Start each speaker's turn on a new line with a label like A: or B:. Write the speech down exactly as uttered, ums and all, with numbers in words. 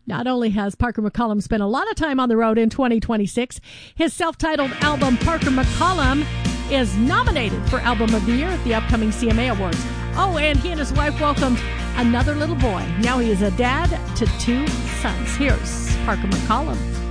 A: Not only has Parker McCollum spent a lot of time on the road in twenty twenty-six, his self-titled album, Parker McCollum, is nominated for Album of the Year at the upcoming C M A Awards. Oh, and he and his wife welcomed another little boy. Now he is a dad to two sons. Here's Parker McCollum.